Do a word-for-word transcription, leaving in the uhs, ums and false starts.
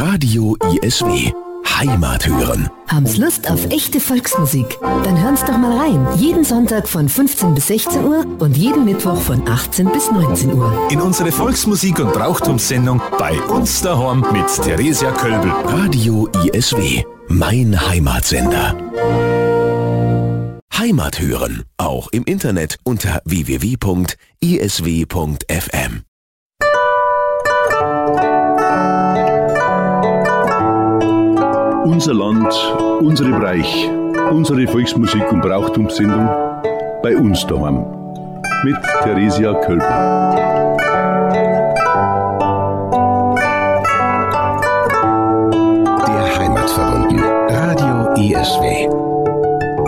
Radio I S W. Heimat hören. Haben's Lust auf echte Volksmusik? Dann hören's doch mal rein. Jeden Sonntag von fünfzehn bis sechzehn Uhr und jeden Mittwoch von achtzehn bis neunzehn Uhr. In unsere Volksmusik- und Brauchtumssendung bei uns daheim mit Theresia Kölbel. Radio I S W. Mein Heimatsender. Heimat hören. Auch im Internet unter w w w punkt i s w punkt f m. Unser Land, unsere Bereich, unsere Volksmusik- und Brauchtumssendung bei uns daheim mit Theresia Kölbel. Der Heimat verbunden. Radio I S W.